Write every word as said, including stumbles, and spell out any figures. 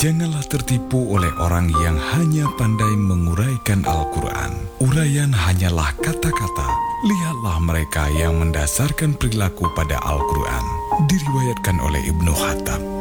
Janganlah tertipu oleh orang yang hanya pandai menguraikan Al-Quran. Uraian hanyalah kata-kata. Lihatlah mereka yang mendasarkan perilaku pada Al-Quran. Diriwayatkan oleh Ibnu Khattab.